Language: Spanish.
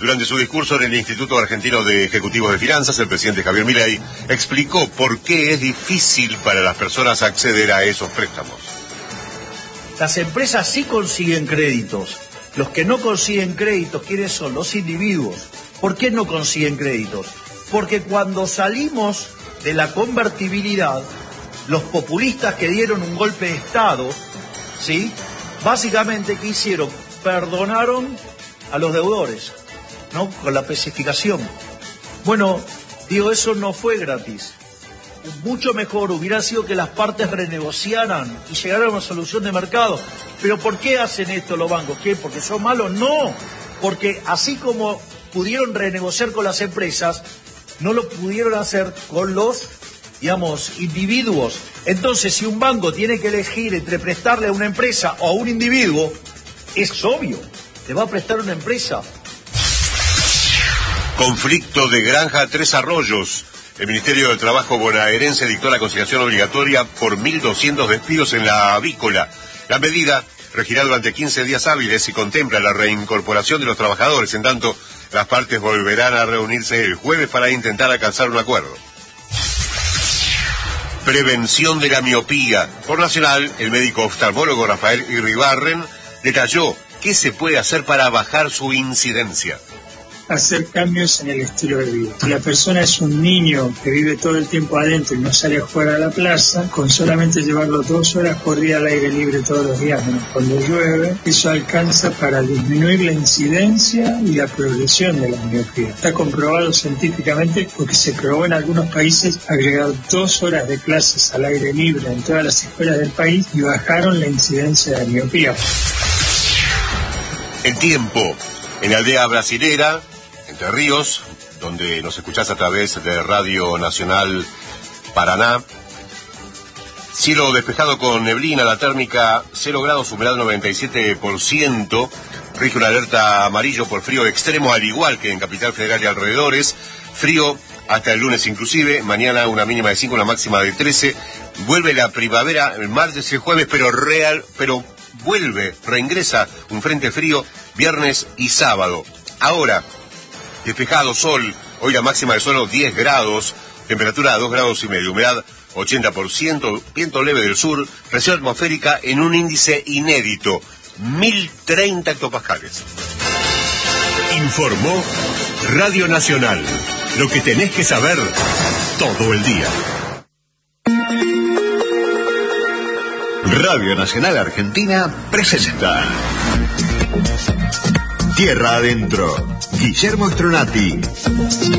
Durante su discurso en el Instituto Argentino de Ejecutivos de Finanzas, el presidente Javier Milei explicó por qué es difícil para las personas acceder a esos préstamos. Las empresas sí consiguen créditos. Los que no consiguen créditos, ¿quiénes son? Los individuos. ¿Por qué no consiguen créditos? Porque cuando salimos de la convertibilidad, los populistas que dieron un golpe de Estado, ¿sí? Básicamente, ¿qué hicieron? Perdonaron a los deudores, ¿no? Con la especificación. Bueno, digo, eso no fue gratis. Mucho mejor hubiera sido que las partes renegociaran y llegaran a una solución de mercado. ¿Pero por qué hacen esto los bancos? ¿Qué? ¿Porque son malos? No, porque así como pudieron renegociar con las empresas, no lo pudieron hacer con los, digamos, individuos. Entonces, si un banco tiene que elegir entre prestarle a una empresa o a un individuo, es obvio, le va a prestar a una empresa. Conflicto de Granja Tres Arroyos. El Ministerio del Trabajo bonaerense dictó la conciliación obligatoria por 1.200 despidos en la avícola. La medida regirá durante 15 días hábiles y contempla la reincorporación de los trabajadores. En tanto, las partes volverán a reunirse el jueves para intentar alcanzar un acuerdo. Prevención de la miopía. Por Nacional, el médico oftalmólogo Rafael Irribarren detalló qué se puede hacer para bajar su incidencia. Hacer cambios en el estilo de vida. Si la persona es un niño que vive todo el tiempo adentro y no sale a jugar a la plaza, con solamente llevarlo 2 horas por día al aire libre todos los días, menos cuando llueve, eso alcanza para disminuir la incidencia y la progresión de la miopía. Está comprobado científicamente porque se probó en algunos países agregar 2 horas de clases al aire libre en todas las escuelas del país y bajaron la incidencia de miopía. El tiempo. En la aldea brasilera, Entre Ríos, donde nos escuchás a través de Radio Nacional Paraná. Cielo despejado con neblina, la térmica 0 grados, humedad 97%. Rige una alerta amarillo por frío extremo, al igual que en Capital Federal y alrededores. Frío hasta el lunes inclusive. Mañana una mínima de 5, una máxima de 13. Vuelve la primavera el martes y el jueves, pero reingresa un frente frío viernes y sábado. Ahora, despejado, sol, hoy la máxima de solo 10 grados, temperatura 2 grados y medio, humedad 80%, viento leve del sur, presión atmosférica en un índice inédito, 1030 hectopascales. Informó Radio Nacional, lo que tenés que saber todo el día. Radio Nacional Argentina presenta Tierra Adentro. Guillermo Stronati.